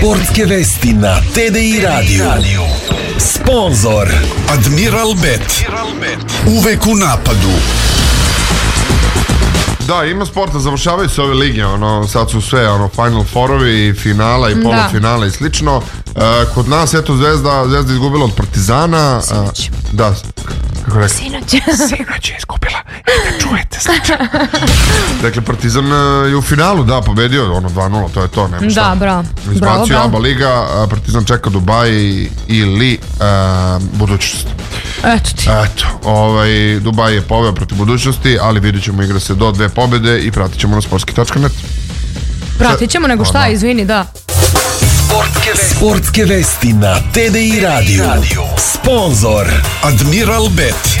Sportske vesti na TDI Radio. Sponzor Admiral Bet. Uvek u napadu. Da, ima sporta, završavaju se ove lige, sad su sve, Final Fourovi, finala i polufinala i slično. Kod nas, eto, Zvezda izgubila od Partizana. Sinoć. Da, kako rekao? Sinoć je izgubila. Da čujete, znači. Dakle, Partizan je u finalu, da, pobedio, 2-0, to je to, nema šta. Da, bravo. Izbacio ABA liga, Partizan čeka Dubaj ili budućnost. Dubaj je poveo protiv budućnosti, ali vidjet ćemo, igra se do 2 pobjede i pratit ćemo na sportski.net. Pratit ćemo, nego šta, izvini, da. Sportske vesti na TDI Radio. Sponzor Admiral Bet.